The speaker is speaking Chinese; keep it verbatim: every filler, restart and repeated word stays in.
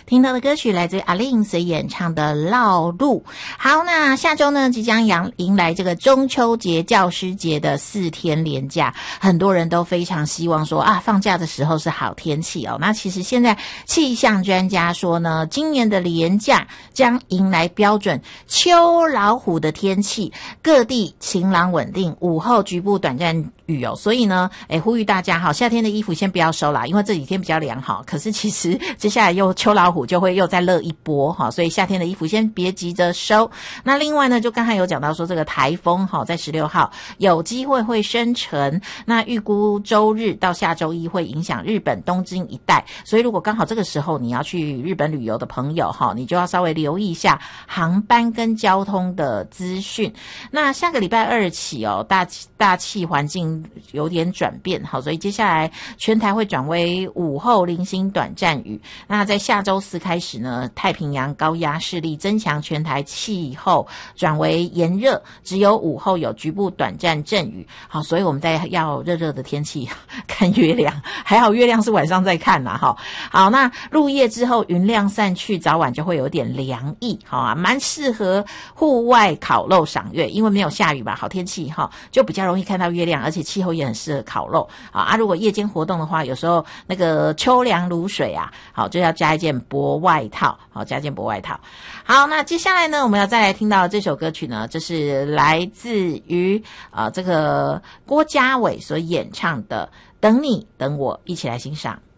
听到的歌曲来自阿令所演唱的《绕路》。好，那下周呢即将迎迎来这个中秋节、教师节的四天连假，很多人都非常希望说啊，放假的时候是好天气哦。那其实现在气象专家说呢，今年的连假将迎来标准秋老虎的天气，各地晴朗稳定，午后局部短暂雨哦。所以呢，诶，呼吁大家哈，夏天的衣服先不要收啦，因为这几天比较凉哈。可是其实接下来又秋老虎就会又再热一波哈，所以夏天的衣服先别急着收。那另外呢，就刚才有讲到说这个台风哈，在十六号有机会会生成，那预估周日到下周一会影响日本东京一带，所以如果刚好这个时候你要去日本旅游的朋友哈，你就要稍微留意一下航班跟交通的资讯。那下个礼拜二起哦，大大气环境有点转变好，所以接下来全台会转为午后零星短暂雨。那在下周四开始呢，太平洋高压势力增强，全台气候转为炎热，只有午后有局部短暂阵雨。好，所以我们在要热热的天气看月亮，还好月亮是晚上再看啦哈。好，那入夜之后云量散去，早晚就会有点凉意，好啊，蛮适合户外烤肉赏月，因为没有下雨嘛，好天气哈，就比较容易看到月亮，而且气候也很适合烤肉啊。啊，如果夜间活动的话，有时候那个秋凉如水啊，好就要加一件薄外套，好加一件薄外套。好，那接下来呢，我们要再来听到这首歌曲呢，这是来自于呃这个郭家伟所演唱的《等你等我》，一起来欣赏。